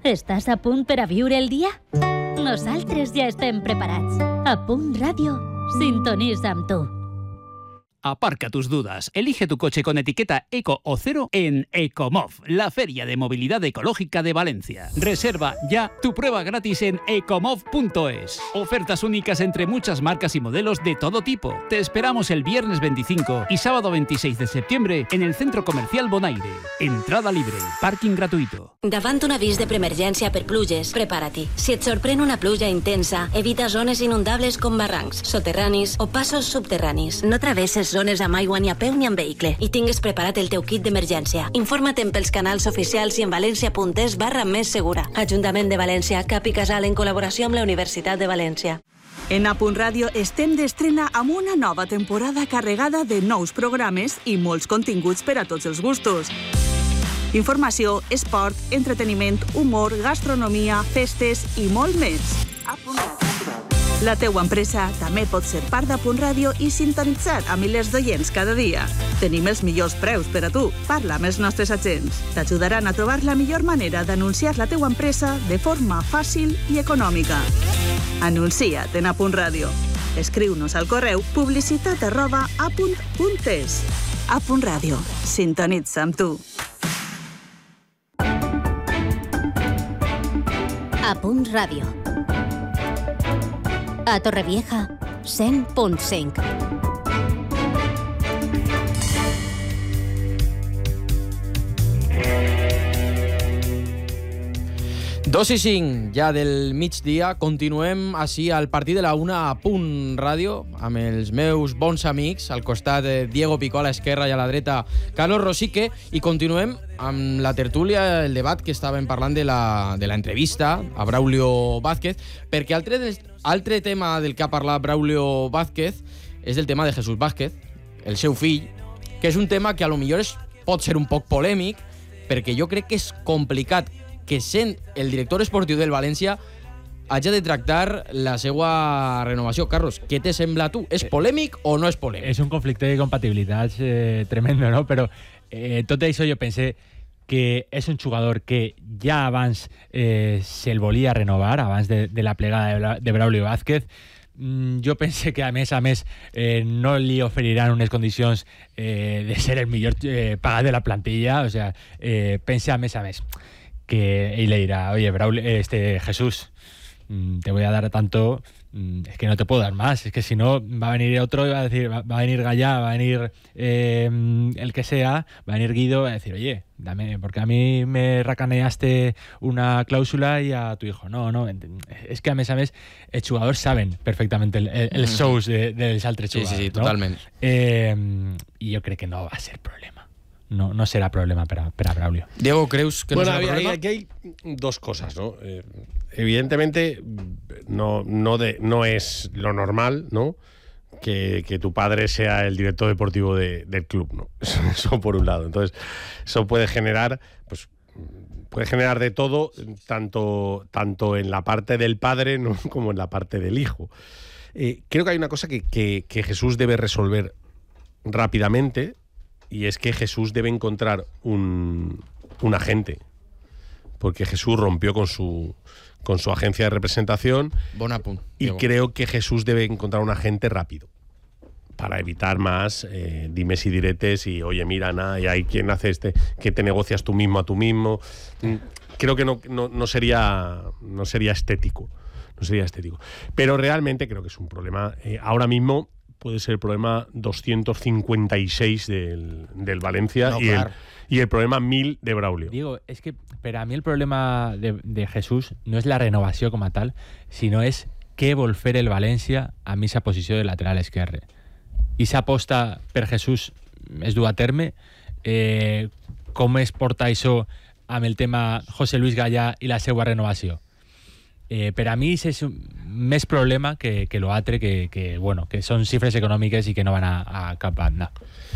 Estàs a punt per a viure el dia? Nosaltres ja estem preparats. A Punt Ràdio, sintonitza amb tu. Aparca tus dudas. Elige tu coche con etiqueta Eco o Cero en Ecomov, la feria de movilidad ecológica de Valencia. Reserva ya tu prueba gratis en ecomov.es. Ofertas únicas entre muchas marcas y modelos de todo tipo. Te esperamos el viernes 25 y sábado 26 de septiembre en el Centro Comercial Bonaire. Entrada libre, parking gratuito. Davant un avís de preemergència per pluges, prepara-t'hi. Si et sorprèn una pluja intensa, evita zones inundables com barrancs, soterranis o passos subterranis. No travesses zones amb aigua ni a peu ni amb vehicle i tingues preparat el teu kit d'emergència. Informa't pels canals oficials i en valencia.es/més segura. Ajuntament de València, Cap i Casal en col·laboració amb la Universitat de València. En A Punt Ràdio estem d'estrena amb una nova temporada carregada de nous programes i molts continguts per a tots els gustos. Informació, esport, entreteniment, humor, gastronomia, festes i molt més. A Punt Ràdio. La teua empresa també pot ser part d'A Punt Ràdio i sintonitzar a milers d'oients cada dia. Tenim els millors preus per a tu. Parla amb els nostres agents. T'ajudaran a trobar la millor manera d'anunciar la teua empresa de forma fàcil i econòmica. Anuncia't en A Punt Ràdio. Escriu-nos al correu publicitat@apunt.es. A Punt Ràdio. Sintonitza amb tu. A Punt Ràdio. A Torrevieja, 100.5. Dos i 5 ja del migdia, continuem així al partit de la 1 a Punt Ràdio amb els meus bons amics, al costat de Diego Picó a l'esquerra i a la dreta Carlos Rosique, i continuem amb la tertúlia, el debat que estàvem parlant de la entrevista a Braulio Vázquez, perquè altre tema del que ha parlat Braulio Vázquez és el tema de Jesús Vázquez, el seu fill, que és un tema que a lo millor pot ser un poc polèmic, perquè jo crec que és complicat que sent el director esportiu del València hagi de tractar la seva renovació. Carlos, què te sembla a tu? És polèmic o no és polèmic? És un conflicte de compatibilitats tremendo, no? Però tot això jo pensé que és un jugador que ja abans se'l volia renovar, abans de la plegada de Braulio Vázquez. Jo pense que, a més, no li oferiran unes condicions de ser el millor pagat de la plantilla. O sea, pense, a més, que él le dirá, oye, Braulio, Jesús, te voy a dar tanto, es que no te puedo dar más, es que si no va a venir otro y va a decir, va a venir Gallá, va a venir el que sea, va a venir Guido, va a decir, oye, dame, porque a mí me racaneaste una cláusula y a tu hijo. No, es que a més, els jugadors saben perfectamente el shows dels altres jugadors. Sí, totalment. I jo crec que no va a ser problema. No será problema para Braulio. Diego, ¿creus que no será problema? Aquí hay dos cosas, ¿no? Evidentemente no es lo normal, ¿no? Que tu padre sea el director deportivo del club, ¿no? Eso por un lado. Entonces, eso puede generar de todo, tanto en la parte del padre, ¿no? como en la parte del hijo. Creo que hay una cosa que Jesús debe resolver rápidamente, y es que Jesús debe encontrar un agente, porque Jesús rompió con su agencia de representación. Bon apunt, y creo que Jesús debe encontrar un agente rápido para evitar más dimes y diretes y oye, mira, nada, y hay quien hace que te negocias tú mismo a tú mismo. Creo que no sería estético. No sería estético. Pero realmente creo que es un problema. Ahora mismo puede ser el problema 256 del Valencia, no, claro. y el problema 1000 de Braulio. Digo, es que para mí el problema de Jesús no es la renovació com a tal, sinó és què vol fer el València amb aquesta posició de lateral esquerre. I s'aposta per Jesús es du a terme. Com es porta això amb el tema José Luis Gallá i la seva renovació? Per a mi és més problema que l'altre, que són xifres econòmiques i que no van a cap banda.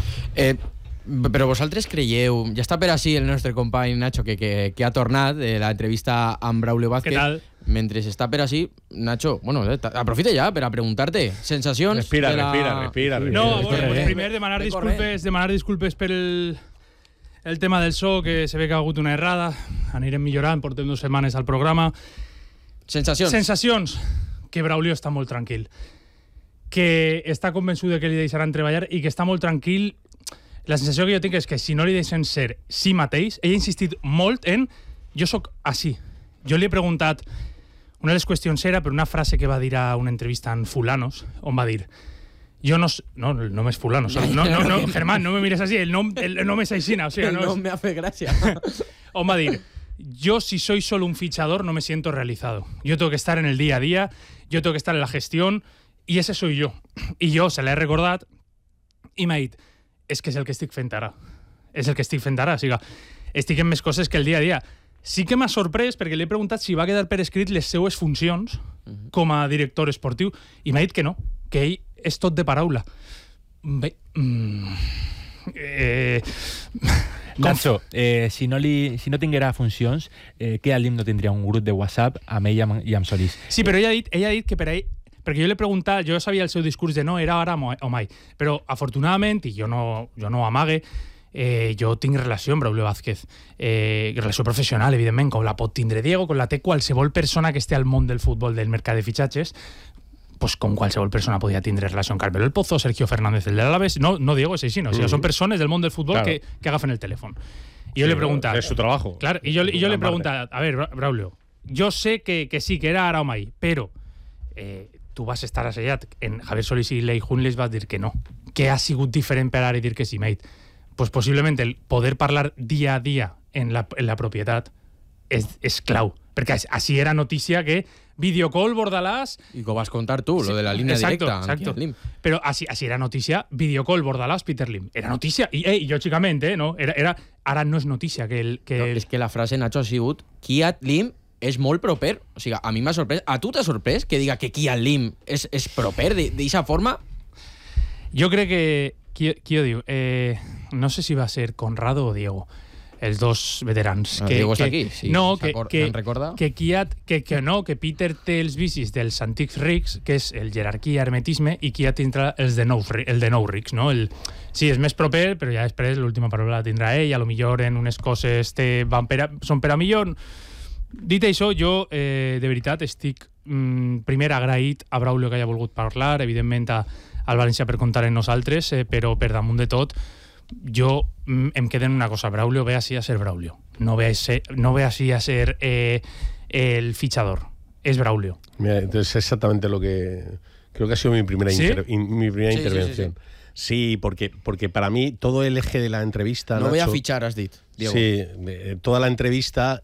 Però vosaltres creieu, ja està per així el nostre company Nacho, que ha tornat de l'entrevista amb Braulio Vázquez. Què tal? Mentre està per així, Nacho, bueno, aprofita ja per a preguntar-te sensacions. Respira. No, pues primer demanar disculpes per el tema del so, que se ve que ha hagut una errada. Anirem millorant, portem 2 setmanes al programa. Sensacions. Que Braulio està molt tranquil. Que està convençut de que li deixaran treballar i que està molt tranquil. La sensació que jo tinc és que si no li deixen ser sí mateix, ell ha insistit molt en jo sóc així. Jo li he preguntat, una de les qüestions era per una frase que va dir a una entrevista en Fulanos, on va dir yo no el nom és Fulanos. No, Germán, no me mires así, el nom és aixina. O sea, el nom me hace gracia. On va dir, yo si soy solo un fichador no me siento realizado. Yo tengo que estar en el día a día, yo tengo que estar en la gestión, y ese soy yo. I jo se l'he recordat i m'ha dit, és que és el que estic fent ara. És el que estic fent ara. O sigui, estic en més coses que el dia a dia. Sí que m'ha sorprès perquè li he preguntat si va quedar per escrit les seues funcions com a director esportiu i m'ha dit que no, que ell és tot de paraula. Bé... Nacho, si no tinguera funcions, que al LIM no tindria un grup de WhatsApp amb ell i amb Solís. Sí, però ella ha dit que per a ell, perquè jo l'he preguntat, jo sabia el seu discurs de no, era ara o mai, però afortunadament, i jo no amague, jo tinc relació amb Braulio Vázquez, relació professional, evidentment, com la pot tindre Diego, com la té qualsevol persona que esté al món del futbol, del mercat de fitxatges, pues com qualsevol persona podia tindre relació amb Carmelo El Pozo, Sergio Fernández, el de l'Alaves, no Diego és així, no? O sigui, són persones del món del futbol que agafen el telèfon. I jo le he preguntat... És su trabajo. Claro, y yo le he preguntat, a ver, Braulio, yo sé que sí, que era ara o mai, però tu vas estar assellat en Javier Solís i Lei Jun les vas dir que no, que ha sigut diferent per ara i dir que sí, mate. Pues possiblement el poder parlar dia a dia en la propietat és clau, perquè així era notícia que videocall Bordalàs... I que ho vas contar tu, lo de la línia directa. Exacto. Però així era notícia videocall Bordalàs, Peter Lim. Era notícia, i lògicament, no? Ara no és notícia que el... No, és que la frase, Nacho, ha sigut Kiat Lim és molt proper. O sigui, a mi m'ha sorprès. A tu t'ha sorprès que diga que Kiat Lim és proper d'eixa forma? Jo crec que... Qui ho diu? No sé si va ser Conrado o Diego, els dos veterans. Diego està aquí, sí. No, que Peter té els vicis dels antics rics, que és el jerarquia, hermetisme, i Kiat tindrà el de nou rics, no? Sí, és més proper, però ja després l'última paraula la tindrà ell, a lo millor en unes coses són per a millor. Dit això, jo de veritat estic primer agraït a Braulio que hagi volgut parlar, evidentment al València per comptar en nosaltres, però per damunt de tot jo em quedo en una cosa, Braulio ve así a ser Braulio, no ve así a ser el fichador, es Braulio. Mira, entonces es exactamente lo que creo que ha sido mi primera intervención. Sí, porque para mí todo el eje de la entrevista... No voy a fichar, has dit, Diego. Sí, toda la entrevista...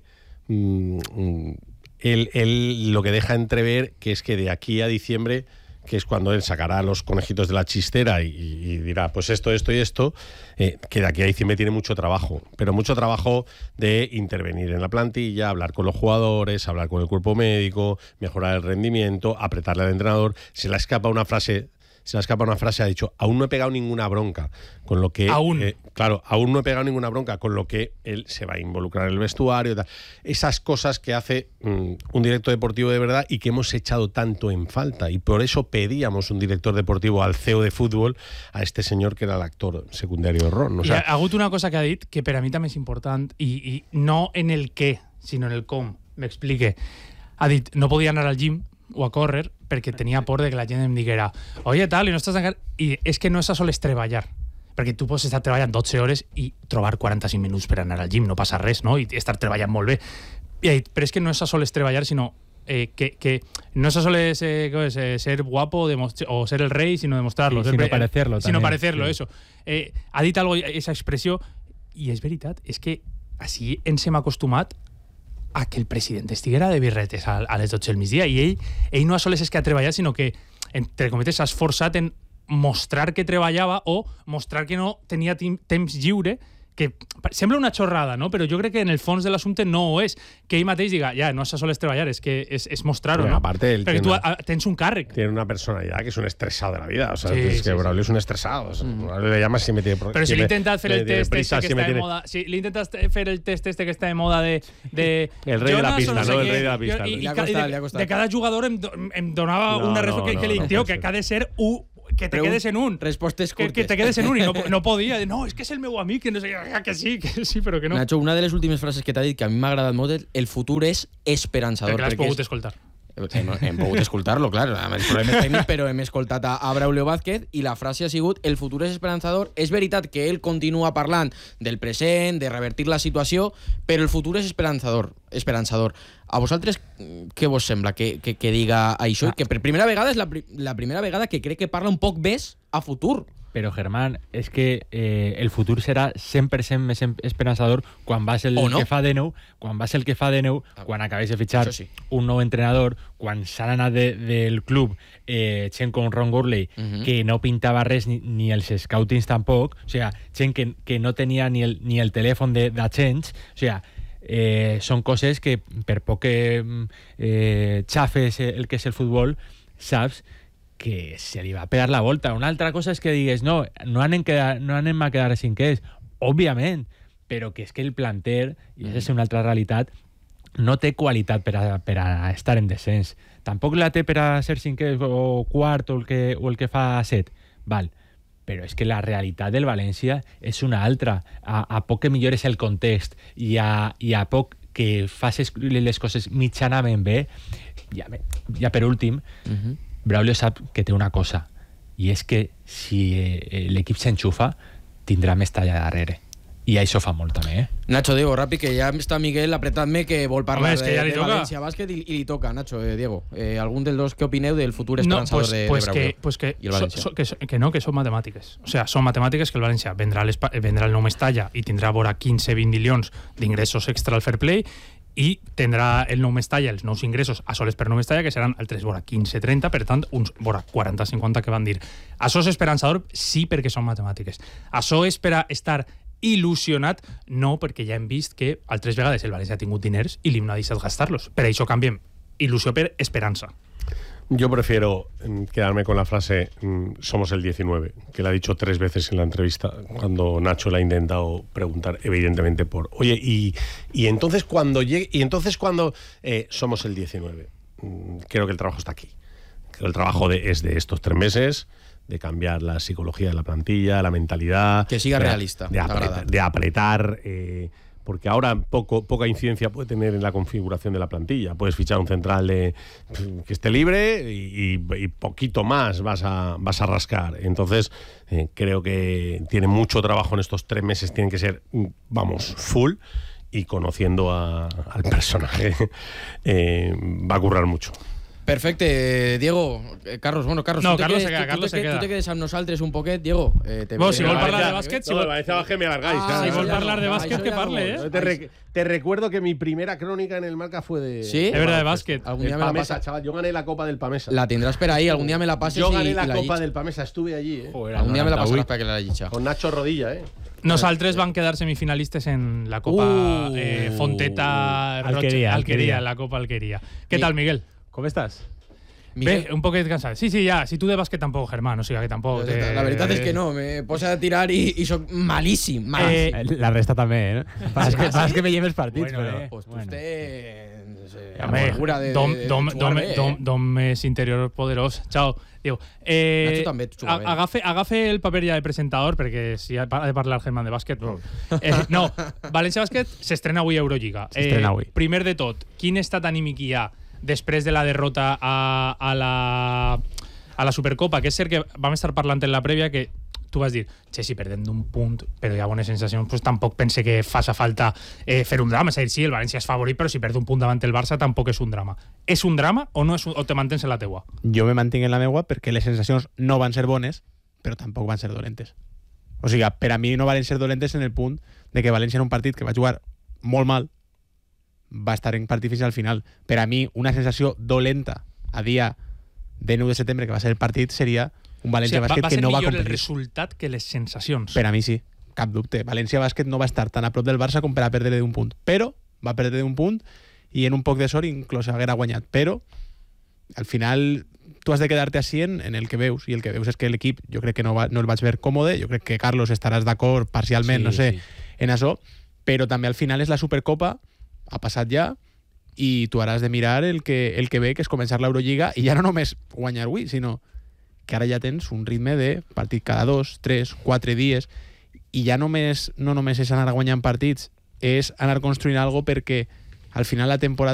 Él lo que deja entrever que es que de aquí a diciembre, que es cuando él sacará los conejitos de la chistera y dirá pues esto y esto, que de aquí a diciembre tiene mucho trabajo, pero mucho trabajo de intervenir en la plantilla, hablar con los jugadores, hablar con el cuerpo médico, mejorar el rendimiento, apretarle al entrenador. Se le escapa una frase, ha dicho, aún no he pegado ninguna bronca, con lo que... aún no he pegado ninguna bronca, con lo que él se va a involucrar en el vestuario, tal. Esas cosas que hace un director deportivo de verdad y que hemos echado tanto en falta, y por eso pedíamos un director deportivo al CEO de fútbol, a este señor que era el actor secundario de Ron. O sea, ha hagut una cosa que ha dit que per a mi també és important, i no en el què, sinó en el com. M'explique. Ha dit, no podia anar al gym o a córrer perquè tenia por de que la gent em diguera oye, tal, i no estàs encara... I és que no és a sols treballar, perquè tu pots estar treballant 12 hores i trobar 45 minuts per anar al gym, no passa res, no? I estar treballant molt bé. Però és que no és a sols treballar, sinó que no es a soles ser guapo o ser el rey, sino demostrarlo. Sí, sino parecerlo. Sino parecerlo, sí. Eso. Ha dit algo, esa expressió, i és veritat, és que així ens hem acostumat a que el president estiguera de birretes a les 12 del migdia, i ell no a soles és que ha treballat, sinó que, entre cometes, s'ha esforçat en mostrar que treballava o mostrar que no tenia temps lliure, que sembla una xorrada, no? Però jo crec que en el fons de l'assumpte no ho és. Que ell mateix diga, ja, no és a soles treballar, és que és mostrar-ho, no? Aparte, perquè tu tens un càrrec. Tiene una personalidad que es un estresado de la vida. O sea, es que Braulio es un estresado. O sea, Braulio le llamas si me tiene... Però si l'intentas fer el test este que està de moda... Si l'intentas fer el test este que està de moda de el rei de la pista, no? El rei de la pista. De cada jugador em donava una resposta que li dic, tio, que ha de ser que te quedes en un. Respostes que curtes. te quedes en un i no podia. No, és que és el meu amic, que no sé, que sí, però que no. Nacho, una de les últimes frases que t'ha dit que a mi m'ha agradat molt, el futur és esperançador. Perquè l'has pogut escoltar. Hem pogut escoltar-lo, clar, amb els problemes tècnics, però hem escoltat a Braulio Vázquez i la frase ha sigut el futur és esperançador. És veritat que ell continua parlant del present, de revertir la situació, però el futur és esperançador. A vosaltres què vos sembla que diga això? Que per primera vegada és la primera vegada que crec que parla un poc més a futur. Però, Germán, és que el futur serà 100% més esperançador quan vas el que fa de nou, quan acabes de fitxar un nou entrenador, quan s'han anat del club gent com Ron Gurley, que no pintava res, ni els scoutings tampoc, o sigui, gent que no tenia ni el telèfon d'agents, o sigui, són coses que per poc que xafes el que és el futbol, saps que se li va a pegar la volta. Una altra cosa és que digues, no anem a quedar cinquers, òbviament, però que és que el planter, i aquesta és una altra realitat, no té qualitat per a estar en descens. Tampoc la té per a ser cinquè o quart o el que fa 7. Val. Però és que la realitat del València és una altra. A poc que millores el context i a poc que facis les coses mitjanament bé, ja per últim, Braulio sap que té una cosa, i és que si l'equip s'enxufa, tindrà més talla darrere. I això fa molt també, Nacho, Diego, ràpid, que ja està Miguel apretant-me que vol parlar de València Bàsquet i li toca, Nacho, Diego. Algun dels dos, què opineu del futur esperançador de Braulio? Que són matemàtiques. O sigui, són matemàtiques que el València vendrà el nou Mestalla i tindrà vora 15-20 milions d'ingressos extra al fair play, i tindrà el nou Mestalla, els nous ingressos a soles per nou Mestalla, que seran altres vora 15-30, per tant, uns vora 40-50 que van dir. Això és esperançador, sí, perquè són matemàtiques. Això és per a estar il·lusionat, no, perquè ja hem vist que altres vegades el València ha tingut diners i li no ha deixat gastar-los. Per això canviem il·lusió per esperança. Yo prefiero quedarme con la frase somos el 19, que la ha dicho 3 veces en la entrevista, cuando Nacho le ha intentado preguntar, evidentemente, por oye, y entonces cuando llegue, cuando somos el 19. Creo que el trabajo está aquí. Creo que el trabajo es de estos 3 meses, de cambiar la psicología de la plantilla, la mentalidad. Que siga realista. De apretar. Porque ahora poca incidencia puede tener en la configuración de la plantilla. Puedes fichar un central que esté libre y poquito más vas a rascar. Entonces, creo que tiene mucho trabajo en estos 3 meses. Tienen que ser, full. Y conociendo al personaje, va a currar mucho. Perfecte, Diego. Carlos, no, Carlos se queda. Tu te quedes amb nosaltres un poquet, Diego. Si vol parlar de bàsquet... Si vol parlar de bàsquet, que parle, Te recuerdo que mi primera crónica en el Marca fue de... ¿Sí? Es verdad, de básquet. Algún día me la pasas, chaval. Yo gané la Copa del Pamesa. La tendrás por ahí, algún día me la pases. Yo gané la Copa del Pamesa, estuve allí, Joder, algún día me la pasarás para que la hagi dicho. Con Nacho Rodilla, Nosaltres van quedar semifinalistes en la Copa Fonteta Alquería, la Copa Alquería. ¿Qué tal, Miguel? ¿Cómo estás? Bé, un poquet cansat. Sí, ja. Si tu de bàsquet tampoc, Germán. O sigui que tampoc... La veritat és que no. Me posa a tirar i soc malíssim. La resta també, Pas que veiem els partits, però... Pues usted... Dom més interior poderós. Ciao, Diego. Nacho també juga bé. Agafe el paper ja de presentador, perquè si ha de parlar Germán de bàsquet... No, València Bàsquet s'estrena avui a Eurolliga. Primer de tot, quin estat anímic hi ha després de la derrota a la Supercopa? Que és cert que vam estar parlant en la prèvia que tu vas dir, si perdem d'un punt però hi ha bones sensacions, pues tampoc pense que faci falta fer un drama. És a dir, sí, el València és favorit, però si perd un punt davant el Barça tampoc és un drama. És un drama o no o te mantens en la teua? Jo me mantinc en la meua perquè les sensacions no van ser bones, però tampoc van ser dolentes. O sigui, per a mi no van ser dolentes en el punt de que València en un partit que va jugar molt mal va estar en part difícil al final. Per a mi, una sensació dolenta a dia de 9 de setembre, que va ser el partit, seria un València Bàsquet que no va competir. Va ser millor el resultat que les sensacions. Per a mi sí, cap dubte. València Bàsquet no va estar tan a prop del Barça com per a perdre d'un punt. Però va perdre d'un punt i en un poc de sort inclús haguera guanyat. Però al final tu has de quedar-te així en el que veus, i el que veus és que l'equip jo crec que no el vaig veure còmode. Jo crec que, Carlos, estaràs d'acord parcialment, en això, però també al final és la Supercopa, ha passat ja, i tu haràs de mirar el que ve, que és començar l'Eurolliga, i ja no només guanyar avui, sinó que ara ja tens un ritme de partit cada 2, 3, 4 dies, i ja no només és anar guanyant partits, és anar construint alguna cosa perquè al final la temporada